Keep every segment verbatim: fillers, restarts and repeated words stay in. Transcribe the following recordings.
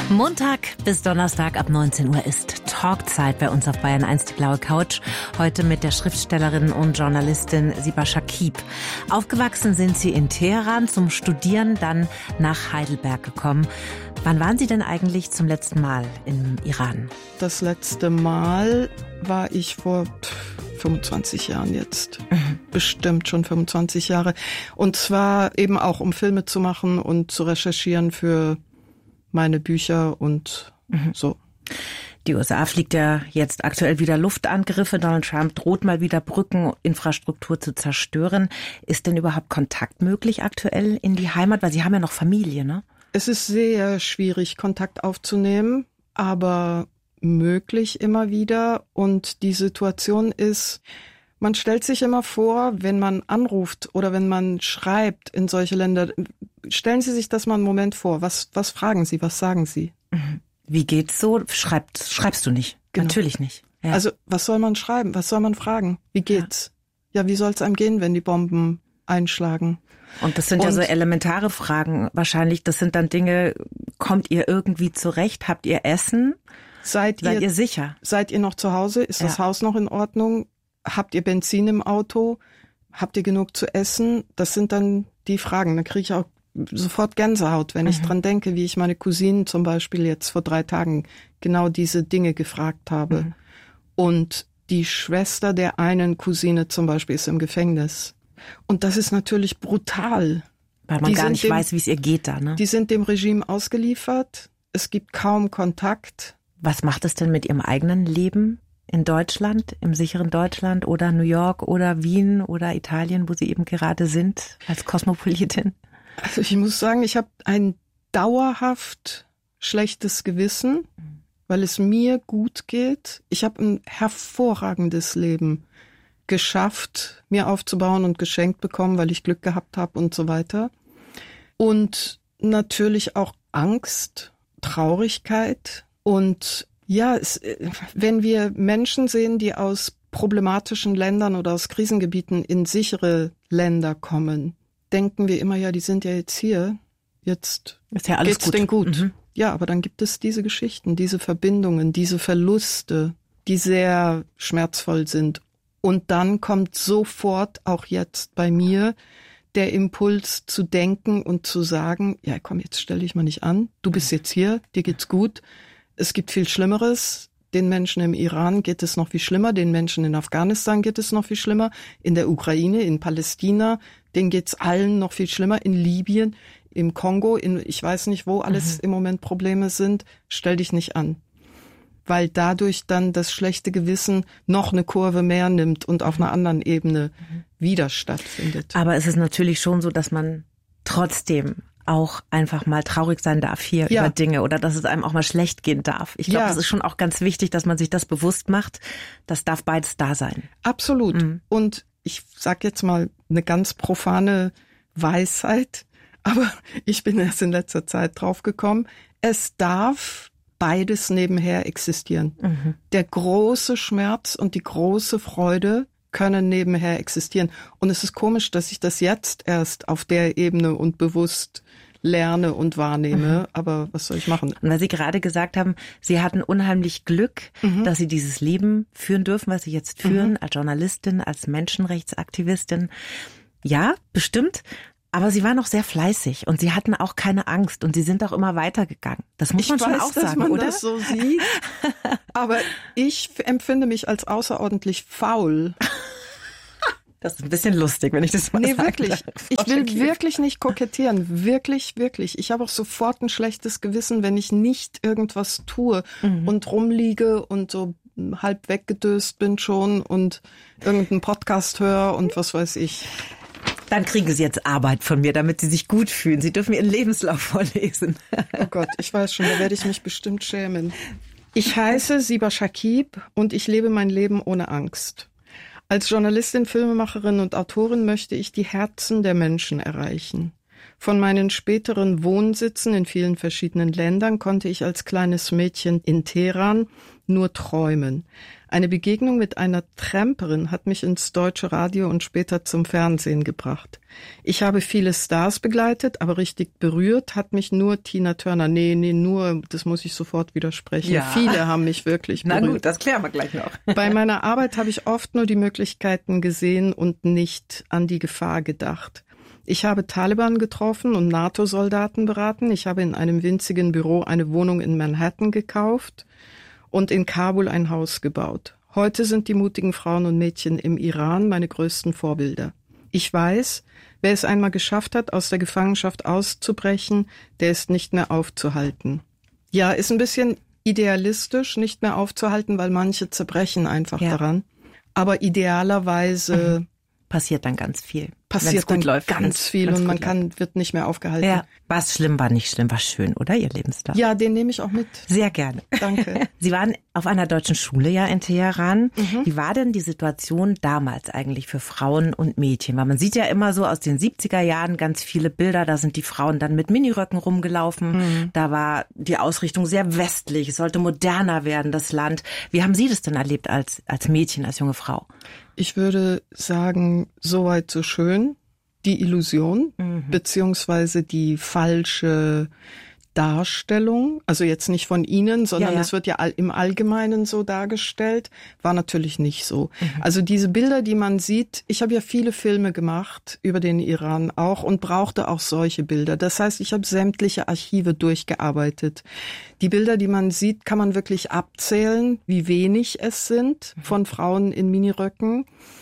Montag bis Donnerstag ab neunzehn Uhr ist Talkzeit bei uns auf Bayern eins, die blaue Couch. Heute mit der Schriftstellerin und Journalistin Siba Shakib. Aufgewachsen sind Sie in Teheran, zum Studieren dann nach Heidelberg gekommen. Wann waren Sie denn eigentlich zum letzten Mal im Iran? Das letzte Mal war ich vor fünfundzwanzig Jahren jetzt. Mhm. Bestimmt schon fünfundzwanzig Jahre. Und zwar eben auch, um Filme zu machen und zu recherchieren für meine Bücher und mhm. so. Die U S A fliegt ja jetzt aktuell wieder Luftangriffe. Donald Trump droht mal wieder Brückeninfrastruktur zu zerstören. Ist denn überhaupt Kontakt möglich aktuell in die Heimat? Weil Sie haben ja noch Familie, ne? Es ist sehr schwierig, Kontakt aufzunehmen, aber möglich immer wieder. Und die Situation ist, man stellt sich immer vor, wenn man anruft oder wenn man schreibt in solche Länder, stellen Sie sich das mal einen Moment vor. Was, was fragen Sie, was sagen Sie? Wie geht's so? Schreibt, schreibst du nicht? Genau. Natürlich nicht. Ja. Also, was soll man schreiben? Was soll man fragen? Wie geht's? Ja, ja, wie soll's einem gehen, wenn die Bomben einschlagen? Und das sind Und, ja so elementare Fragen wahrscheinlich. Das sind dann Dinge, kommt ihr irgendwie zurecht? Habt ihr Essen? Seid, seid ihr, ihr sicher? Seid ihr noch zu Hause? Ist ja. das Haus noch in Ordnung? Habt ihr Benzin im Auto? Habt ihr genug zu essen? Das sind dann die Fragen. Da kriege ich auch sofort Gänsehaut, wenn mhm. ich dran denke, wie ich meine Cousinen zum Beispiel jetzt vor drei Tagen genau diese Dinge gefragt habe. Mhm. Und die Schwester der einen Cousine zum Beispiel ist im Gefängnis. Und das ist natürlich brutal. Weil man die gar nicht dem, weiß, wie es ihr geht da, ne? Die sind dem Regime ausgeliefert. Es gibt kaum Kontakt. Was macht es denn mit Ihrem eigenen Leben in Deutschland, im sicheren Deutschland oder New York oder Wien oder Italien, wo Sie eben gerade sind als Kosmopolitin? Also ich muss sagen, ich habe ein dauerhaft schlechtes Gewissen, weil es mir gut geht. Ich habe ein hervorragendes Leben geschafft, mir aufzubauen und geschenkt bekommen, weil ich Glück gehabt habe und so weiter. Und natürlich auch Angst, Traurigkeit und ja, es, wenn wir Menschen sehen, die aus problematischen Ländern oder aus Krisengebieten in sichere Länder kommen, denken wir immer, ja, die sind ja jetzt hier, jetzt ist ja alles geht's gut. denen gut. Mhm. Ja, aber dann gibt es diese Geschichten, diese Verbindungen, diese Verluste, die sehr schmerzvoll sind. Und dann kommt sofort, auch jetzt bei mir, der Impuls zu denken und zu sagen, ja komm, jetzt stell dich mal nicht an, du bist jetzt hier, dir geht's gut. Es gibt viel Schlimmeres. Den Menschen im Iran geht es noch viel schlimmer. Den Menschen in Afghanistan geht es noch viel schlimmer. In der Ukraine, in Palästina, denen geht's allen noch viel schlimmer. In Libyen, im Kongo, in ich weiß nicht, wo alles mhm. im Moment Probleme sind. Stell dich nicht an. Weil dadurch dann das schlechte Gewissen noch eine Kurve mehr nimmt und auf einer anderen Ebene mhm. wieder stattfindet. Aber es ist natürlich schon so, dass man trotzdem auch einfach mal traurig sein darf hier ja. über Dinge oder dass es einem auch mal schlecht gehen darf. Ich glaube, es ja. ist schon auch ganz wichtig, dass man sich das bewusst macht. Das darf beides da sein. Absolut. Mhm. Und ich sag jetzt mal eine ganz profane Weisheit, aber ich bin erst in letzter Zeit drauf gekommen. Es darf beides nebenher existieren. Mhm. Der große Schmerz und die große Freude können nebenher existieren. Und es ist komisch, dass ich das jetzt erst auf der Ebene und bewusst lerne und wahrnehme. Mhm. Aber was soll ich machen? Und weil Sie gerade gesagt haben, Sie hatten unheimlich Glück, mhm. dass Sie dieses Leben führen dürfen, was Sie jetzt führen, mhm. als Journalistin, als Menschenrechtsaktivistin. Ja, bestimmt. Aber Sie waren auch sehr fleißig und Sie hatten auch keine Angst und Sie sind auch immer weitergegangen. Das muss man ich schon weiß, auch dass sagen, man oder? Das so sieht. Aber ich empfinde mich als außerordentlich faul. Das ist ein bisschen lustig, wenn ich das mal nee, sage. Nee, wirklich. Ich will wirklich nicht kokettieren. Wirklich, wirklich. Ich habe auch sofort ein schlechtes Gewissen, wenn ich nicht irgendwas tue mhm. und rumliege und so halb weggedöst bin schon und irgendeinen Podcast höre und was weiß ich. Dann kriegen Sie jetzt Arbeit von mir, damit Sie sich gut fühlen. Sie dürfen Ihren Lebenslauf vorlesen. Oh Gott, ich weiß schon, da werde ich mich bestimmt schämen. Ich heiße Siba Shakib und ich lebe mein Leben ohne Angst. Als Journalistin, Filmemacherin und Autorin möchte ich die Herzen der Menschen erreichen. Von meinen späteren Wohnsitzen in vielen verschiedenen Ländern konnte ich als kleines Mädchen in Teheran nur träumen. Eine Begegnung mit einer Tramperin hat mich ins deutsche Radio und später zum Fernsehen gebracht. Ich habe viele Stars begleitet, aber richtig berührt hat mich nur Tina Turner. Nee, nee, nur, das muss ich sofort widersprechen. Ja. Viele haben mich wirklich berührt. Na gut, das klären wir gleich noch. Bei meiner Arbeit habe ich oft nur die Möglichkeiten gesehen und nicht an die Gefahr gedacht. Ich habe Taliban getroffen und NATO-Soldaten beraten. Ich habe in einem winzigen Büro eine Wohnung in Manhattan gekauft und in Kabul ein Haus gebaut. Heute sind die mutigen Frauen und Mädchen im Iran meine größten Vorbilder. Ich weiß, wer es einmal geschafft hat, aus der Gefangenschaft auszubrechen, der ist nicht mehr aufzuhalten. Ja, ist ein bisschen idealistisch, nicht mehr aufzuhalten, weil manche zerbrechen einfach ja. daran. Aber idealerweise mhm. passiert dann ganz viel. Passiert dann läuft, ganz viel und man kann wird nicht mehr aufgehalten. Ja. War es schlimm, war nicht schlimm, war schön, oder, Ihr Lebenslauf? Ja, den nehme ich auch mit. Sehr gerne. Danke. Sie waren auf einer deutschen Schule ja in Teheran. Mhm. Wie war denn die Situation damals eigentlich für Frauen und Mädchen? Weil man sieht ja immer so aus den siebziger Jahren ganz viele Bilder, da sind die Frauen dann mit Miniröcken rumgelaufen. Mhm. Da war die Ausrichtung sehr westlich, es sollte moderner werden, das Land. Wie haben Sie das denn erlebt als, als Mädchen, als junge Frau? Ich würde sagen, soweit so schön. Die Illusion, mhm. beziehungsweise die falsche Darstellung, also jetzt nicht von Ihnen, sondern ja, ja. es wird ja im Allgemeinen so dargestellt, war natürlich nicht so. Mhm. Also diese Bilder, die man sieht, ich habe ja viele Filme gemacht über den Iran auch und brauchte auch solche Bilder. Das heißt, ich habe sämtliche Archive durchgearbeitet. Die Bilder, die man sieht, kann man wirklich abzählen, wie wenig es sind von Frauen in Miniröcken.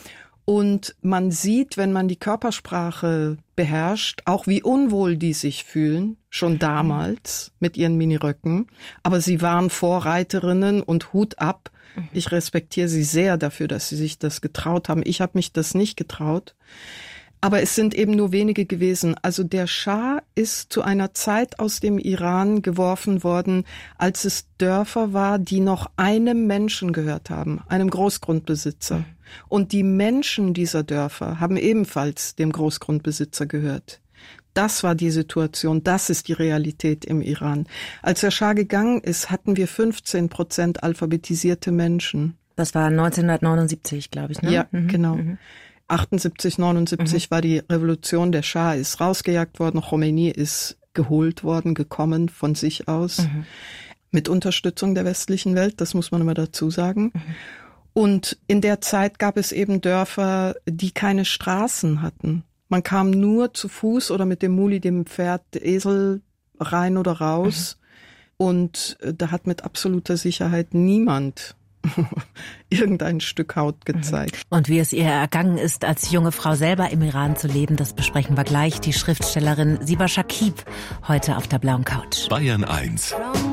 Und man sieht, wenn man die Körpersprache beherrscht, auch wie unwohl die sich fühlen, schon damals mit ihren Miniröcken. Aber sie waren Vorreiterinnen und Hut ab. Ich respektiere sie sehr dafür, dass sie sich das getraut haben. Ich habe mich das nicht getraut. Aber es sind eben nur wenige gewesen. Also der Schah ist zu einer Zeit aus dem Iran geworfen worden, als es Dörfer war, die noch einem Menschen gehört haben, einem Großgrundbesitzer. Und die Menschen dieser Dörfer haben ebenfalls dem Großgrundbesitzer gehört. Das war die Situation, das ist die Realität im Iran. Als der Schah gegangen ist, hatten wir fünfzehn Prozent alphabetisierte Menschen. Das war neunzehnhundertneunundsiebzig, glaube ich, ne? Ja, mhm. genau. Mhm. achtundsiebzig, neunundsiebzig mhm. war die Revolution, der Schah ist rausgejagt worden, Khomeini ist geholt worden, gekommen von sich aus, mhm. mit Unterstützung der westlichen Welt, das muss man immer dazu sagen. Mhm. Und in der Zeit gab es eben Dörfer, die keine Straßen hatten. Man kam nur zu Fuß oder mit dem Muli, dem Pferd, Esel rein oder raus. Mhm. Und da hat mit absoluter Sicherheit niemand irgendein Stück Haut gezeigt. Und wie es ihr ergangen ist, als junge Frau selber im Iran zu leben, das besprechen wir gleich. Die Schriftstellerin Siba Shakib heute auf der blauen Couch. Bayern eins.